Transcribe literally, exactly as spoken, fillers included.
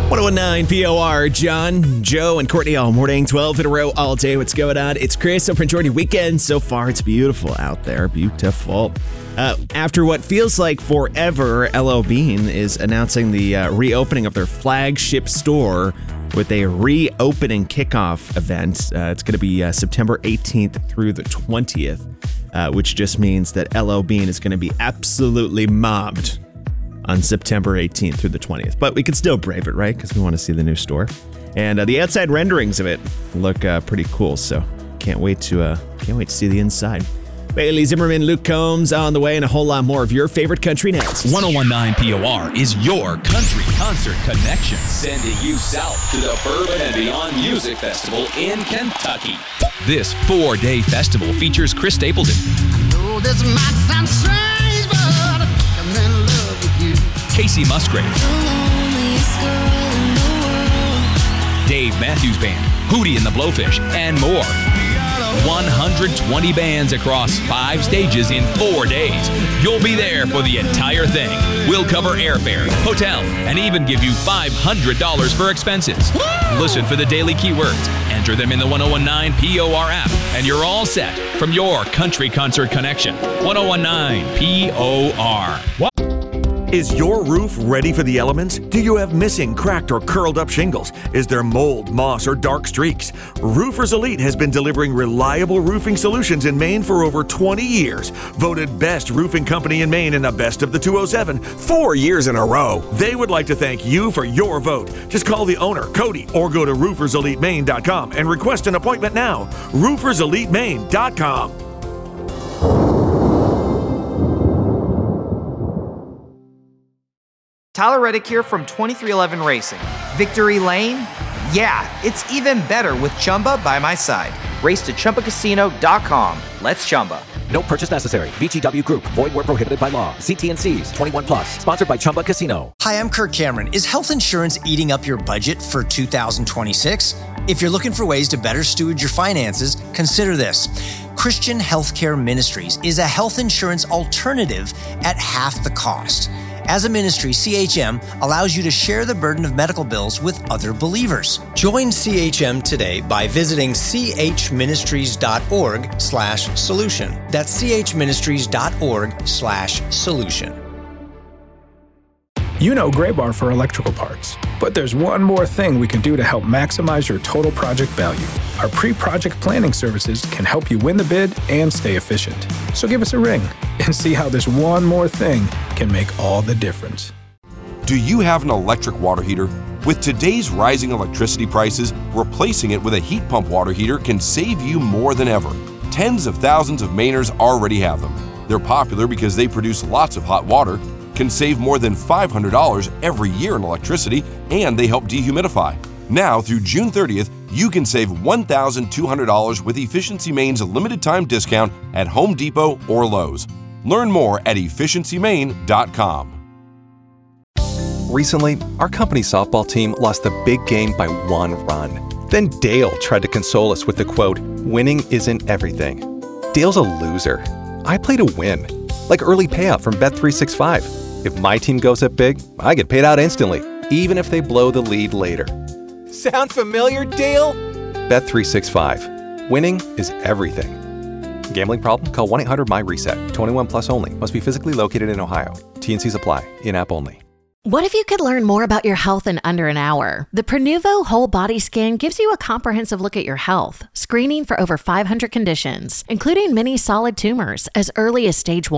one oh nine P O R, John, Joe, and Courtney all morning, twelve in a row all day. What's going on? It's Chris, so Prince George weekend. So far, it's beautiful out there. Beautiful. Uh, after what feels like forever, L L Bean is announcing the uh, reopening of their flagship store with a reopening kickoff event. Uh, it's going to be uh, September eighteenth through the twentieth, uh, which just means that L L Bean is going to be absolutely mobbed on September eighteenth through the twentieth. But we can still brave it, right? Because we want to see the new store. And uh, the outside renderings of it look uh, pretty cool, so can't wait to uh, can't wait to see the inside. Bailey Zimmerman, Luke Combs on the way, and a whole lot more of your favorite country next. ten nineteen P O R is your country concert connection. Sending you south to the Bourbon and Beyond Music Festival in Kentucky. This four-day festival features Chris Stapleton, Oh, this might sound strange, but I'm in love with you. Casey Musgrave, Dave Matthews Band, Hootie and the Blowfish, and more. one hundred twenty bands across five stages in four days. You'll be there for the entire thing. We'll cover airfare, hotel, and even give you five hundred dollars for expenses. Woo! Listen for the daily keywords. Enter them in the ten nineteen P O R app, and you're all set from your country concert connection. ten nineteen P O R. What? Is your roof ready for the elements? Do you have missing, cracked, or curled up shingles? Is there mold, moss, or dark streaks? Roofers Elite has been delivering reliable roofing solutions in Maine for over twenty years. Voted best roofing company in Maine in the best of the two oh seven, four years in a row. They would like to thank you for your vote. Just call the owner, Cody, or go to roofers elite maine dot com and request an appointment now. roofers elite maine dot com. Tyler Reddick here from twenty-three eleven Racing. Victory Lane? Yeah, it's even better with Chumba by my side. Race to Chumba Casino dot com. Let's Chumba. No purchase necessary. V G W Group. Void where prohibited by law. See T and C's. twenty-one plus. Sponsored by Chumba Casino. Hi, I'm Kirk Cameron. Is health insurance eating up your budget for two thousand twenty-six? If you're looking for ways to better steward your finances, consider this. Christian Healthcare Ministries is a health insurance alternative at half the cost. As a ministry, C H M allows you to share the burden of medical bills with other believers. Join C H M today by visiting c h ministries dot org slash solution. That's c h ministries dot org slash solution. You know Graybar for electrical parts, but there's one more thing we can do to help maximize your total project value. Our pre-project planning services can help you win the bid and stay efficient. So give us a ring and see how this one more thing can make all the difference. Do you have an electric water heater? With today's rising electricity prices, replacing it with a heat pump water heater can save you more than ever. Tens of thousands of Mainers already have them. They're popular because they produce lots of hot water, can save more than five hundred dollars every year in electricity, and they help dehumidify. Now, through June thirtieth, you can save one thousand two hundred dollars with Efficiency Maine's limited time discount at Home Depot or Lowe's. Learn more at efficiency maine dot com. Recently, our company softball team lost the big game by one run. Then Dale tried to console us with the quote, "Winning isn't everything." Dale's a loser. I play to win, like early payout from Bet three sixty-five. If my team goes up big, I get paid out instantly, even if they blow the lead later. Sound familiar, Dale? Bet three sixty-five. Winning is everything. Gambling problem? Call one eight hundred M Y reset. twenty-one plus only. Must be physically located in Ohio. T and C's apply. In-app only. What if you could learn more about your health in under an hour? The Prenuvo Whole Body Scan gives you a comprehensive look at your health, screening for over five hundred conditions, including many solid tumors as early as stage one.